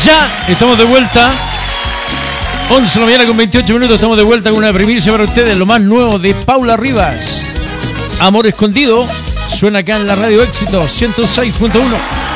Ya estamos de vuelta. 11 de la mañana con 28 minutos. Estamos de vuelta con una primicia para ustedes. Lo más nuevo de Paula Rivas. Amor escondido. Suena acá en la Radio Éxito 106.1.